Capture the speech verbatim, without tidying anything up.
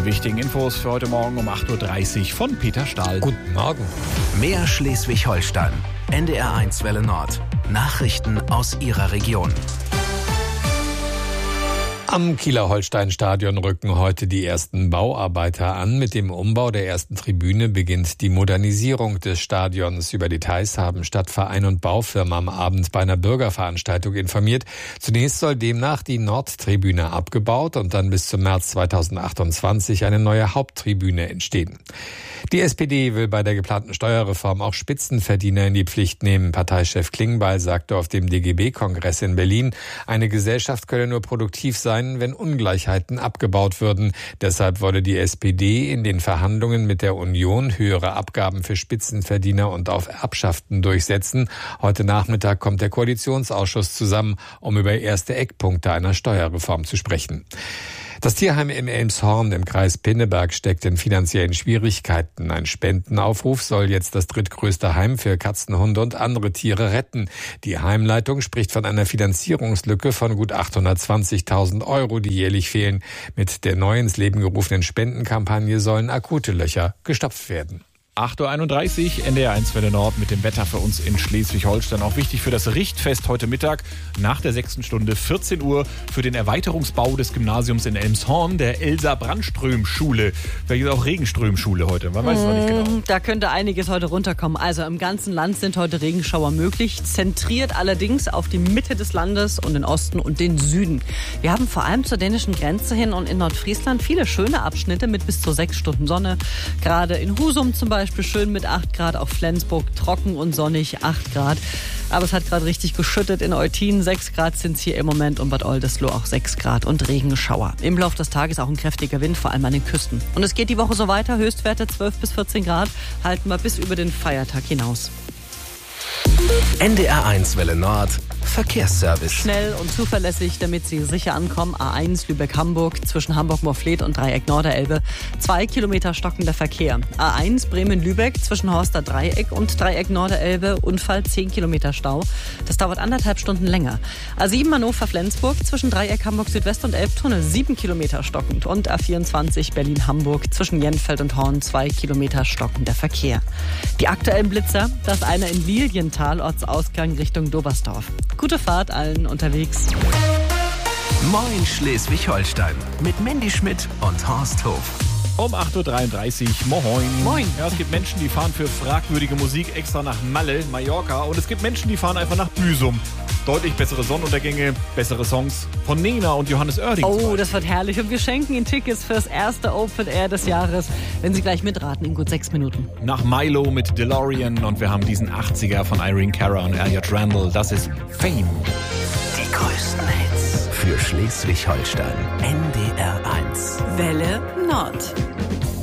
wichtigen Infos für heute Morgen um acht Uhr dreißig von Peter Stahl. Guten Morgen. Mehr Schleswig-Holstein. N D R eins Welle Nord. Nachrichten aus Ihrer Region. Am Kieler Holstein-Stadion rücken heute die ersten Bauarbeiter an. Mit dem Umbau der ersten Tribüne beginnt die Modernisierung des Stadions. Über Details haben Stadtverein und Baufirma am Abend bei einer Bürgerveranstaltung informiert. Zunächst soll demnach die Nordtribüne abgebaut und dann bis zum März zweitausendachtundzwanzig eine neue Haupttribüne entstehen. Die S P D will bei der geplanten Steuerreform auch Spitzenverdiener in die Pflicht nehmen. Parteichef Klingbeil sagte auf dem D G B-Kongress in Berlin, eine Gesellschaft könne nur produktiv sein, wenn Ungleichheiten abgebaut würden. Deshalb wolle die S P D in den Verhandlungen mit der Union höhere Abgaben für Spitzenverdiener und auf Erbschaften durchsetzen. Heute Nachmittag kommt der Koalitionsausschuss zusammen, um über erste Eckpunkte einer Steuerreform zu sprechen. Das Tierheim in Elmshorn im Kreis Pinneberg steckt in finanziellen Schwierigkeiten. Ein Spendenaufruf soll jetzt das drittgrößte Heim für Katzen, Hunde und andere Tiere retten. Die Heimleitung spricht von einer Finanzierungslücke von gut achthundertzwanzigtausend Euro, die jährlich fehlen. Mit der neu ins Leben gerufenen Spendenkampagne sollen akute Löcher gestopft werden. acht Uhr einunddreißig, N D R eins Welle Nord mit dem Wetter für uns in Schleswig-Holstein. Auch wichtig für das Richtfest heute Mittag nach der sechsten Stunde vierzehn Uhr für den Erweiterungsbau des Gymnasiums in Elmshorn, der Elsa-Brandström-Schule. Vielleicht ist auch Regenström-Schule heute, man weiß es noch nicht genau. Da könnte einiges heute runterkommen. Also im ganzen Land sind heute Regenschauer möglich, zentriert allerdings auf die Mitte des Landes und den Osten und den Süden. Wir haben vor allem zur dänischen Grenze hin und in Nordfriesland viele schöne Abschnitte mit bis zu sechs Stunden Sonne. Gerade in Husum zum Beispiel schön mit acht Grad, auch Flensburg trocken und sonnig acht Grad. Aber es hat gerade richtig geschüttet in Eutin. sechs Grad sind es hier im Moment und Bad Oldesloe auch sechs Grad und Regenschauer. Im Laufe des Tages auch ein kräftiger Wind, vor allem an den Küsten. Und es geht die Woche so weiter. Höchstwerte zwölf bis vierzehn Grad halten wir bis über den Feiertag hinaus. N D R eins Welle Nord. Verkehrsservice. Schnell und zuverlässig, damit Sie sicher ankommen. A eins Lübeck-Hamburg zwischen Hamburg-Morfleet und Dreieck Norderelbe. Zwei Kilometer stockender Verkehr. A eins Bremen-Lübeck zwischen Horster Dreieck und Dreieck Norderelbe. Unfall, zehn Kilometer Stau. Das dauert anderthalb Stunden länger. A sieben Hannover-Flensburg zwischen Dreieck Hamburg-Südwest und Elbtunnel. sieben Kilometer stockend. Und A vierundzwanzig Berlin-Hamburg zwischen Jenfeld und Horn. zwei Kilometer stockender Verkehr. Die aktuellen Blitzer, das eine in Lilienthal, Ortsausgang Richtung Dobersdorf. Gute Fahrt allen unterwegs. Moin Schleswig-Holstein mit Mandy Schmidt und Horst Hof. Um acht Uhr dreiunddreißig, moin. Moin. Ja, es gibt Menschen, die fahren für fragwürdige Musik extra nach Malle, Mallorca. Und es gibt Menschen, die fahren einfach nach Büsum. Deutlich bessere Sonnenuntergänge, bessere Songs von Nena und Johannes Oerding. Oh, das wird herrlich. Und wir schenken Ihnen Tickets fürs erste Open Air des Jahres, wenn Sie gleich mitraten in gut sechs Minuten. Nach Milo mit DeLorean und wir haben diesen achtziger von Irene Cara und Elliot Randall. Das ist Fame. Die größten Hits für Schleswig-Holstein. N D R eins. Welle Nord.